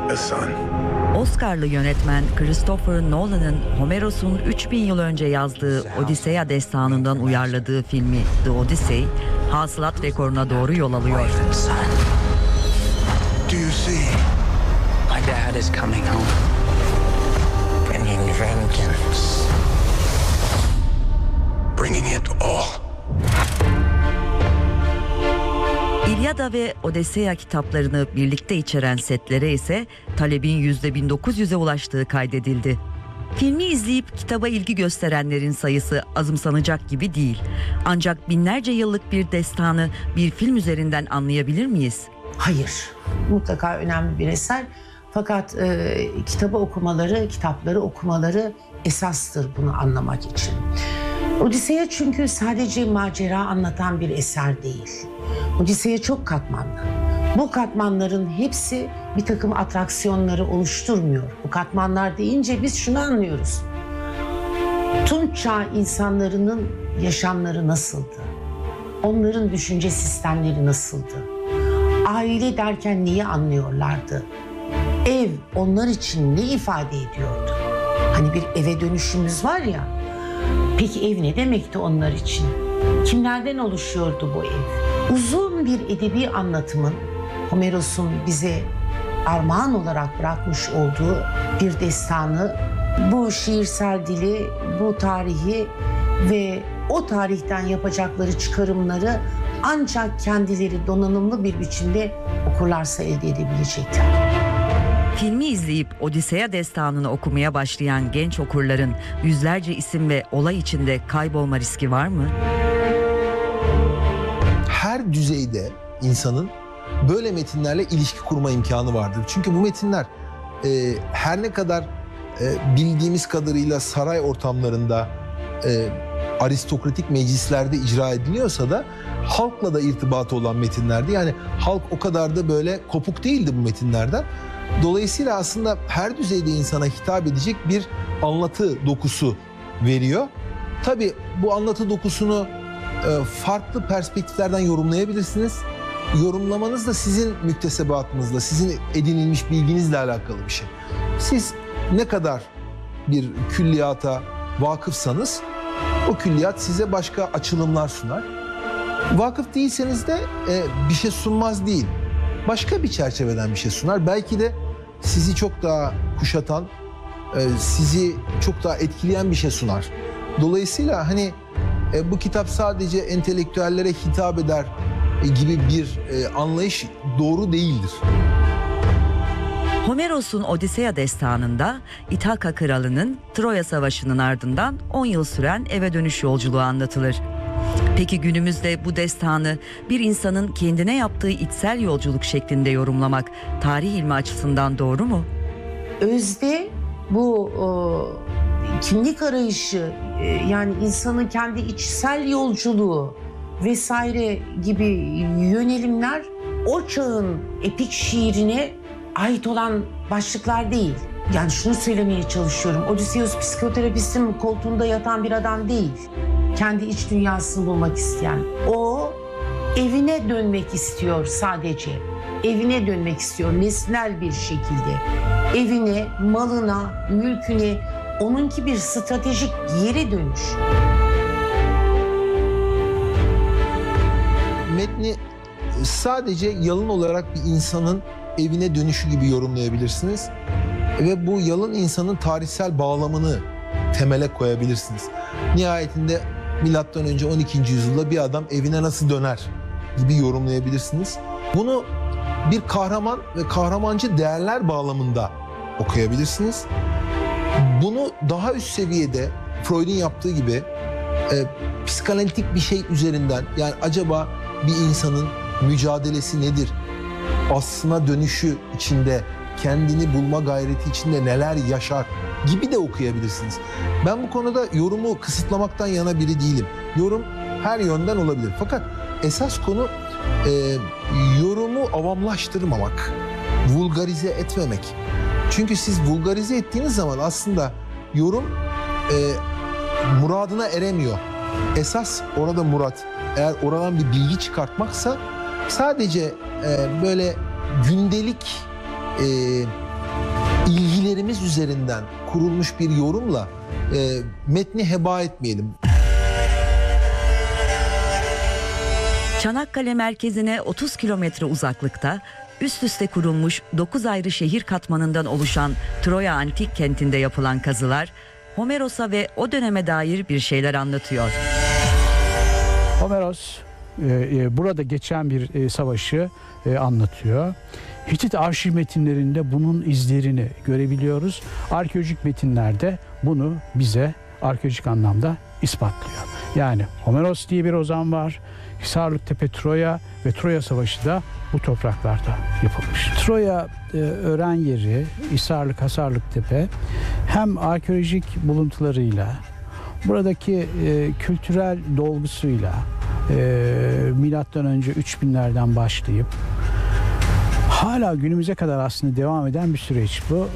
a son. Oscar'lı yönetmen Christopher Nolan'ın Homeros'un 3000 yıl önce yazdığı Odisea destanından uyarladığı filmi The Odyssey, hasılat rekoruna doğru yol alıyor. Do you see? My dad is coming home. Bringing vengeance. Bringing it all. İlyada ve Odisea kitaplarını birlikte içeren setlere ise talebin %1900'e ulaştığı kaydedildi. Filmi izleyip kitaba ilgi gösterenlerin sayısı azımsanacak gibi değil. Ancak binlerce yıllık bir destanı bir film üzerinden anlayabilir miyiz? Hayır. Mutlaka önemli bir eser. Fakat kitapları okumaları esastır bunu anlamak için. Odisea çünkü sadece macera anlatan bir eser değil. Odisea çok katmanlı. Bu katmanların hepsi bir takım atraksiyonları oluşturmuyor. Bu katmanlar deyince biz şunu anlıyoruz. Tunç çağı insanların yaşamları nasıldı? Onların düşünce sistemleri nasıldı? Aile derken neyi anlıyorlardı? Ev onlar için ne ifade ediyordu? Hani bir eve dönüşümüz var ya. Peki ev ne demekti onlar için? Kimlerden oluşuyordu bu ev? Uzun bir edebi anlatımın Homeros'un bize armağan olarak bırakmış olduğu bir destanı, bu şiirsel dili, bu tarihi ve o tarihten yapacakları çıkarımları ancak kendileri donanımlı bir biçimde okurlarsa elde edebilecekler. Filmi izleyip Odisea destanını okumaya başlayan genç okurların yüzlerce isim ve olay içinde kaybolma riski var mı? Her düzeyde insanın böyle metinlerle ilişki kurma imkanı vardır. Çünkü bu metinler her ne kadar bildiğimiz kadarıyla saray ortamlarında, aristokratik meclislerde icra ediliyorsa da halkla da irtibatı olan metinlerdi. Yani halk o kadar da böyle kopuk değildi bu metinlerden. Dolayısıyla aslında her düzeyde insana hitap edecek bir anlatı dokusu veriyor. Tabii bu anlatı dokusunu farklı perspektiflerden yorumlayabilirsiniz. Yorumlamanız da sizin müktesebatınızla, sizin edinilmiş bilginizle alakalı bir şey. Siz ne kadar bir külliyata vakıfsanız o külliyat size başka açılımlar sunar. Vakıf değilseniz de bir şey sunmaz değil. Başka bir çerçeveden bir şey sunar. Belki de sizi çok daha kuşatan, sizi çok daha etkileyen bir şey sunar. Dolayısıyla hani bu kitap sadece entelektüellere hitap eder gibi bir anlayış doğru değildir. Homeros'un Odisea destanında İthaka kralının Troya Savaşı'nın ardından 10 yıl süren eve dönüş yolculuğu anlatılır. Peki günümüzde bu destanı bir insanın kendine yaptığı içsel yolculuk şeklinde yorumlamak tarih ilmi açısından doğru mu? Özde bu kimlik arayışı, yani insanın kendi içsel yolculuğu vesaire gibi yönelimler o çağın epik şiirine ait olan başlıklar değil. Yani şunu söylemeye çalışıyorum. Odysseus psikoterapistin koltuğunda yatan bir adam değil. Kendi iç dünyasını bulmak isteyen. O evine dönmek istiyor sadece. Evine dönmek istiyor nesnel bir şekilde. Evine, malına, mülküne, onunki bir stratejik geri dönüş. Metni sadece yalın olarak bir insanın evine dönüşü gibi yorumlayabilirsiniz. Ve bu yalın insanın tarihsel bağlamını temele koyabilirsiniz. Nihayetinde milattan önce 12. yüzyılda bir adam evine nasıl döner gibi yorumlayabilirsiniz. Bunu bir kahraman ve kahramancı değerler bağlamında okuyabilirsiniz. Bunu daha üst seviyede Freud'un yaptığı gibi psikanalitik bir şey üzerinden, yani acaba bir insanın mücadelesi nedir? Aslına dönüşü içinde, kendini bulma gayreti içinde neler yaşar gibi de okuyabilirsiniz. Ben bu konuda yorumu kısıtlamaktan yana biri değilim. Yorum her yönden olabilir. Fakat esas konu yorumu avamlaştırmamak, vulgarize etmemek. Çünkü siz vulgarize ettiğiniz zaman aslında yorum muradına eremiyor. Esas orada murat, eğer oradan bir bilgi çıkartmaksa sadece böyle gündelik ilgilerimiz üzerinden kurulmuş bir yorumla metni heba etmeyelim. Çanakkale merkezine 30 kilometre uzaklıkta üst üste kurulmuş 9 ayrı şehir katmanından oluşan Troya antik kentinde yapılan kazılar Homeros'a ve o döneme dair bir şeyler anlatıyor. Homeros burada geçen bir savaşı anlatıyor. Hitit arşiv metinlerinde bunun izlerini görebiliyoruz. Arkeolojik metinlerde bunu bize arkeolojik anlamda ispatlıyor. Yani Homeros diye bir ozan var. Hisarlıktepe Troya ve Troya Savaşı da bu topraklarda yapılmış. Troya öğren yeri, Hisarlık, Hasarlıktepe hem arkeolojik buluntularıyla, buradaki kültürel dolgusuyla milattan önce 3000'lerden başlayıp hala günümüze kadar aslında devam eden bir süreç bu.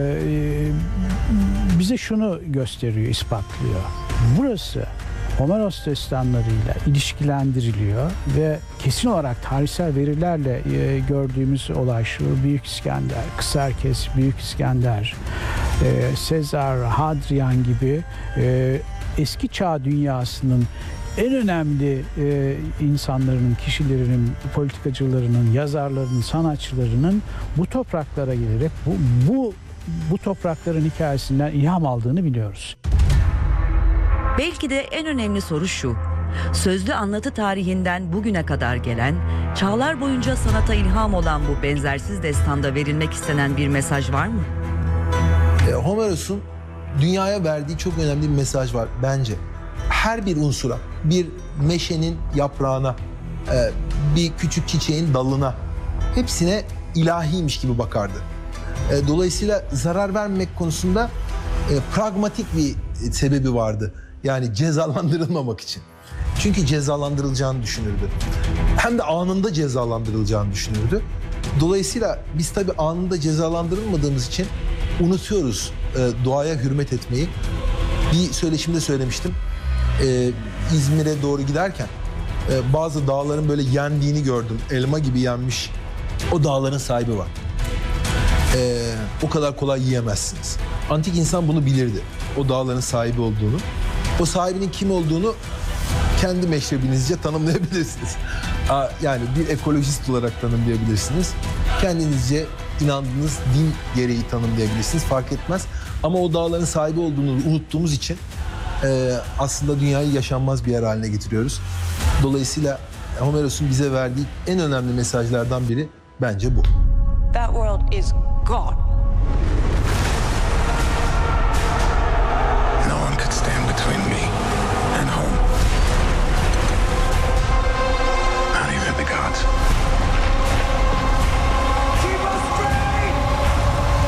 Bize şunu gösteriyor, ispatlıyor. Burası Homeros destanlarıyla ilişkilendiriliyor ve kesin olarak tarihsel verilerle gördüğümüz olay şu: Büyük İskender, Kısarkes, Büyük İskender, Sezar, Hadrian gibi eski çağ dünyasının en önemli insanların, kişilerinin, politikacılarının, yazarlarının, sanatçılarının bu topraklara gelerek bu toprakların hikayesinden ilham aldığını biliyoruz. Belki de en önemli soru şu: sözlü anlatı tarihinden bugüne kadar gelen, çağlar boyunca sanata ilham olan bu benzersiz destanda verilmek istenen bir mesaj var mı? Homeros'un dünyaya verdiği çok önemli bir mesaj var bence. Her bir unsura, bir meşenin yaprağına, bir küçük çiçeğin dalına, hepsine ilahiymiş gibi bakardı. Dolayısıyla zarar vermemek konusunda pragmatik bir sebebi vardı. Yani cezalandırılmamak için. Çünkü cezalandırılacağını düşünürdü. Hem de anında cezalandırılacağını düşünürdü. Dolayısıyla biz tabii anında cezalandırılmadığımız için unutuyoruz doğaya hürmet etmeyi. Bir söyleşimde söylemiştim. İzmir'e doğru giderken bazı dağların böyle yendiğini gördüm. Elma gibi yenmiş. O dağların sahibi var. O kadar kolay yiyemezsiniz. Antik insan bunu bilirdi. O dağların sahibi olduğunu. O sahibinin kim olduğunu kendi meşrebinizce tanımlayabilirsiniz. Yani bir ekolojist olarak tanımlayabilirsiniz. Kendinizce inandığınız din gereği tanımlayabilirsiniz. Fark etmez. Ama o dağların sahibi olduğunu unuttuğumuz için aslında dünyayı yaşanmaz bir yer haline getiriyoruz. Dolayısıyla Homeros'un bize verdiği en önemli mesajlardan biri bence bu. That world is gone.